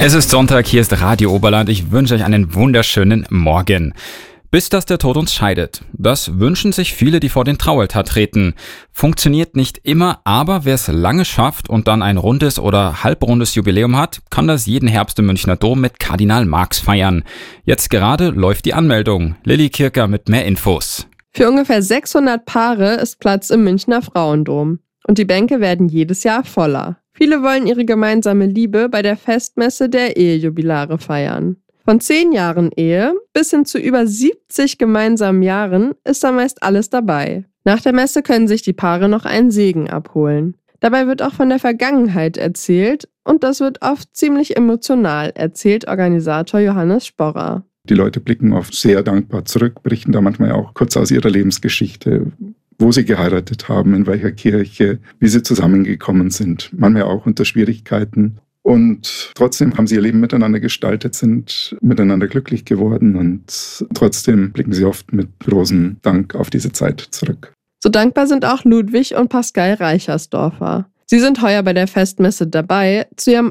Es ist Sonntag, hier ist Radio Oberland. Ich wünsche euch einen wunderschönen Morgen. Bis dass der Tod uns scheidet. Das wünschen sich viele, die vor den Traualtar treten. Funktioniert nicht immer, aber wer es lange schafft und dann ein rundes oder halbrundes Jubiläum hat, kann das jeden Herbst im Münchner Dom mit Kardinal Marx feiern. Jetzt gerade läuft die Anmeldung. Lilly Kirker mit mehr Infos. Für ungefähr 600 Paare ist Platz im Münchner Frauendom. Und die Bänke werden jedes Jahr voller. Viele wollen ihre gemeinsame Liebe bei der Festmesse der Ehejubilare feiern. Von 10 Jahren Ehe bis hin zu über 70 gemeinsamen Jahren ist da meist alles dabei. Nach der Messe können sich die Paare noch einen Segen abholen. Dabei wird auch von der Vergangenheit erzählt und das wird oft ziemlich emotional, erzählt Organisator Johannes Sporrer. Die Leute blicken oft sehr dankbar zurück, berichten da manchmal auch kurz aus ihrer Lebensgeschichte, wo sie geheiratet haben, in welcher Kirche, wie sie zusammengekommen sind, manchmal auch unter Schwierigkeiten. Und trotzdem haben sie ihr Leben miteinander gestaltet, sind miteinander glücklich geworden und trotzdem blicken sie oft mit großem Dank auf diese Zeit zurück. So dankbar sind auch Ludwig und Pascal Reichersdorfer. Sie sind heuer bei der Festmesse dabei, zu ihrem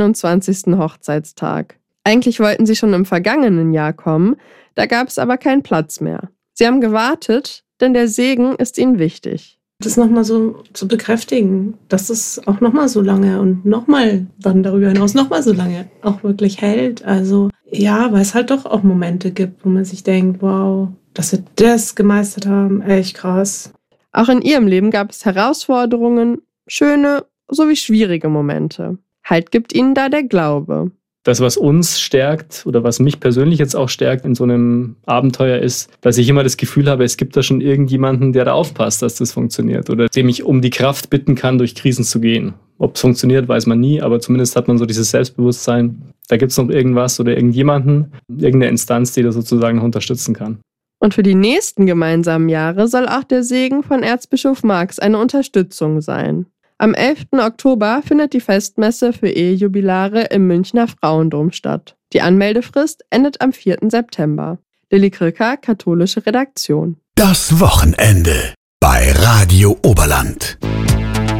21. Hochzeitstag. Eigentlich wollten sie schon im vergangenen Jahr kommen, da gab es aber keinen Platz mehr. Sie haben gewartet, denn der Segen ist ihnen wichtig. Das nochmal so zu bekräftigen, dass es auch nochmal so lange und nochmal dann darüber hinaus nochmal so lange auch wirklich hält. Also ja, weil es halt doch auch Momente gibt, wo man sich denkt, wow, dass wir das gemeistert haben, echt krass. Auch in ihrem Leben gab es Herausforderungen, schöne sowie schwierige Momente. Halt gibt ihnen da der Glaube. Das, was uns stärkt oder was mich persönlich jetzt auch stärkt in so einem Abenteuer ist, dass ich immer das Gefühl habe, es gibt da schon irgendjemanden, der da aufpasst, dass das funktioniert oder dem ich um die Kraft bitten kann, durch Krisen zu gehen. Ob es funktioniert, weiß man nie, aber zumindest hat man so dieses Selbstbewusstsein, da gibt es noch irgendwas oder irgendjemanden, irgendeine Instanz, die da sozusagen noch unterstützen kann. Und für die nächsten gemeinsamen Jahre soll auch der Segen von Erzbischof Marx eine Unterstützung sein. Am 11. Oktober findet die Festmesse für Ehejubilare im Münchner Frauendom statt. Die Anmeldefrist endet am 4. September. Lilly Kirker, katholische Redaktion. Das Wochenende bei Radio Oberland.